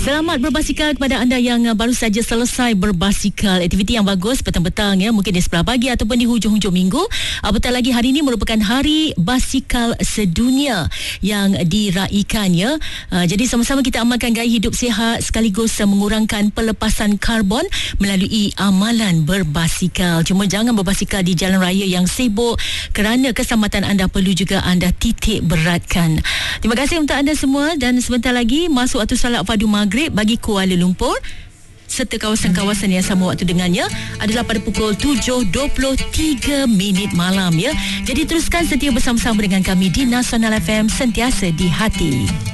Selamat berbasikal kepada anda yang baru saja selesai berbasikal. Aktiviti yang bagus petang-petang ya, mungkin di sebelah pagi ataupun di hujung-hujung minggu. Apatah lagi hari ini merupakan Hari Basikal Sedunia yang diraikan ya. Jadi sama-sama kita amalkan gaya hidup sihat sekaligus mengurangkan pelepasan karbon melalui amalan berbasikal. Cuma jangan berbasikal di jalan raya yang sibuk kerana keselamatan anda perlu juga anda titik beratkan. Terima kasih untuk anda semua dan sebentar lagi masuk waktu salat fardu maghrib bagi Kuala Lumpur serta kawasan-kawasan yang sama waktu dengannya adalah pada pukul 7.23 malam ya. Jadi teruskan setia bersama-sama dengan kami di Nasional FM, sentiasa di hati.